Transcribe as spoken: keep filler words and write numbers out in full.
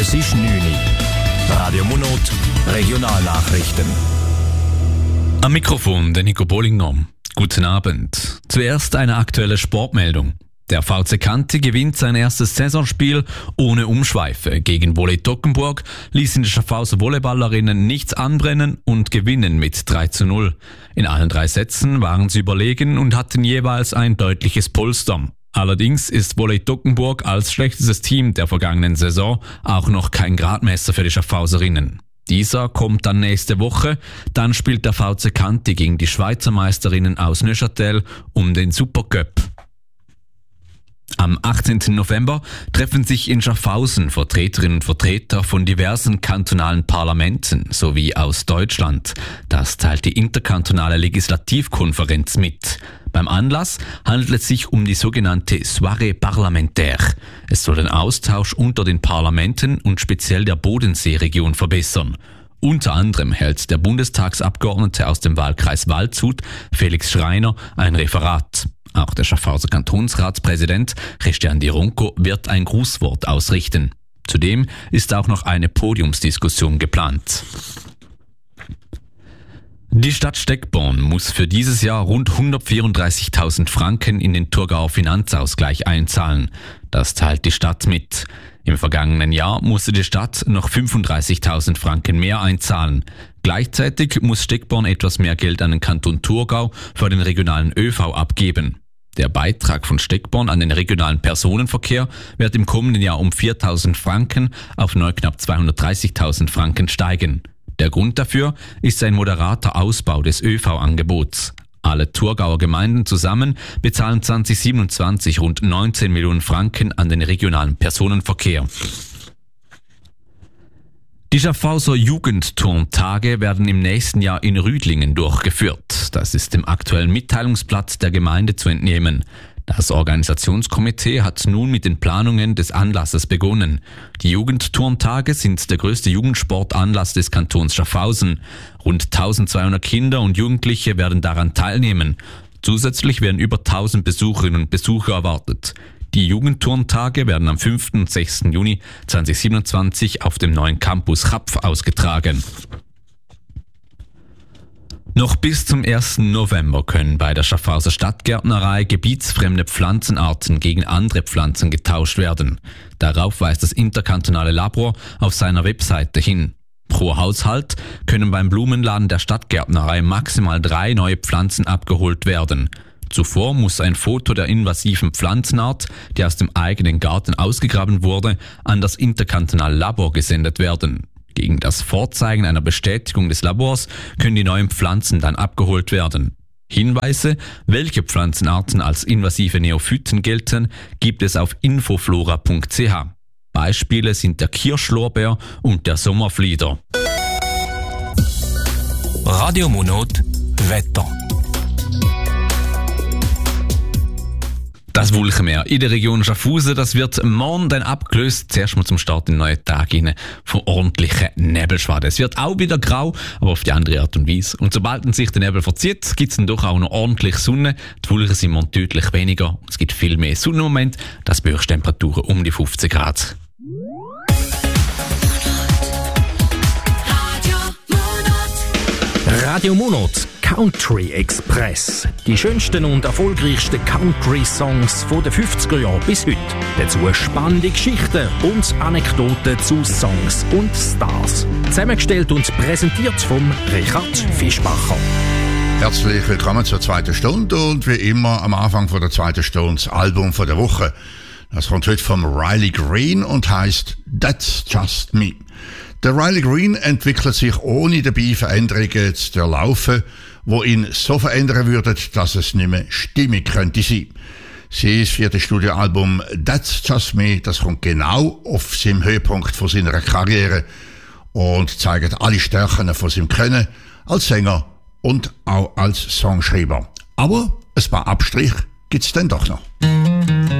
Es ist neun Uhr. Radio Monot, Regionalnachrichten. Am Mikrofon der Nico Bollinger. Guten Abend. Zuerst eine aktuelle Sportmeldung. Der V C Kanti gewinnt sein erstes Saisonspiel ohne Umschweife. Gegen Volley Toggenburg ließen die Schaffhauser Volleyballerinnen nichts anbrennen und gewinnen mit drei zu null. In allen drei Sätzen waren sie überlegen und hatten jeweils ein deutliches Polster. Allerdings ist Volley Toggenburg als schlechtestes Team der vergangenen Saison auch noch kein Gradmesser für die Schaffhauserinnen. Dieser kommt dann nächste Woche, dann spielt der V C Kanti gegen die Schweizer Meisterinnen aus Neuchâtel um den Supercup. Am achtzehnten November treffen sich in Schaffhausen Vertreterinnen und Vertreter von diversen kantonalen Parlamenten sowie aus Deutschland. Das teilt die interkantonale Legislativkonferenz mit. Beim Anlass handelt es sich um die sogenannte Soirée Parlementaire. Es soll den Austausch unter den Parlamenten und speziell der Bodenseeregion verbessern. Unter anderem hält der Bundestagsabgeordnete aus dem Wahlkreis Waldshut, Felix Schreiner, ein Referat. Auch der Schaffhauser Kantonsratspräsident Christian Di Ronco wird ein Grußwort ausrichten. Zudem ist auch noch eine Podiumsdiskussion geplant. Die Stadt Steckborn muss für dieses Jahr rund hundertvierunddreißigtausend Franken in den Thurgauer Finanzausgleich einzahlen. Das teilt die Stadt mit. Im vergangenen Jahr musste die Stadt noch fünfunddreißigtausend Franken mehr einzahlen. Gleichzeitig muss Steckborn etwas mehr Geld an den Kanton Thurgau für den regionalen ÖV abgeben. Der Beitrag von Steckborn an den regionalen Personenverkehr wird im kommenden Jahr um viertausend Franken auf neu knapp zweihundertdreißigtausend Franken steigen. Der Grund dafür ist ein moderater Ausbau des ÖV-Angebots. Alle Thurgauer Gemeinden zusammen bezahlen zwanzig siebenundzwanzig rund neunzehn Millionen Franken an den regionalen Personenverkehr. Die Schaffhauser Jugendturntage werden im nächsten Jahr in Rüdlingen durchgeführt. Das ist dem aktuellen Mitteilungsblatt der Gemeinde zu entnehmen. Das Organisationskomitee hat nun mit den Planungen des Anlasses begonnen. Die Jugendturntage sind der größte Jugendsportanlass des Kantons Schaffhausen. Rund eintausendzweihundert Kinder und Jugendliche werden daran teilnehmen. Zusätzlich werden über tausend Besucherinnen und Besucher erwartet. Die Jugendturntage werden am fünften und sechsten Juni zweitausendsiebenundzwanzig auf dem neuen Campus Chapf ausgetragen. Noch bis zum ersten November können bei der Schaffhauser Stadtgärtnerei gebietsfremde Pflanzenarten gegen andere Pflanzen getauscht werden. Darauf weist das interkantonale Labor auf seiner Webseite hin. Pro Haushalt können beim Blumenladen der Stadtgärtnerei maximal drei neue Pflanzen abgeholt werden. Zuvor muss ein Foto der invasiven Pflanzenart, die aus dem eigenen Garten ausgegraben wurde, an das interkantonale Labor gesendet werden. Gegen das Vorzeigen einer Bestätigung des Labors können die neuen Pflanzen dann abgeholt werden. Hinweise, welche Pflanzenarten als invasive Neophyten gelten, gibt es auf infoflora punkt c h. Beispiele sind der Kirschlorbeer und der Sommerflieder. Radio Monot, Wetter. Das Wulchenmeer in der Region Schaffhausen, das wird morgen dann abgelöst. Zuerst mal zum Start in den neuen Tag rein von ordentlichen Nebelschwaden. Es wird auch wieder grau, aber auf die andere Art und Weise. Und sobald sich der Nebel verzieht, gibt es dann doch auch noch ordentlich Sonne. Die Wolken sind morgen deutlich weniger. Es gibt viel mehr Sonnenmoment. Das bei Höchsttemperaturen um die fünfzehn Grad. Radio Monot Country Express. Die schönsten und erfolgreichsten Country-Songs von den fünfziger Jahren bis heute. Dazu spannende Geschichten und Anekdoten zu Songs und Stars. Zusammengestellt und präsentiert vom Richard Fischbacher. Herzlich willkommen zur zweiten Stunde und wie immer am Anfang von der zweiten Stunde das Album von der Woche. Das kommt heute vom Riley Green und heißt That's Just Me. Der Riley Green entwickelt sich ohne dabei Veränderungen zu erlaufen, wo ihn so verändern würden, dass es nicht mehr stimmig könnte sein. Sein viertes Studioalbum That's Just Me, das kommt genau auf seinem Höhepunkt von seiner Karriere und zeigt alle Stärken von seinem Können als Sänger und auch als Songschreiber. Aber ein paar Abstriche gibt's dann doch noch.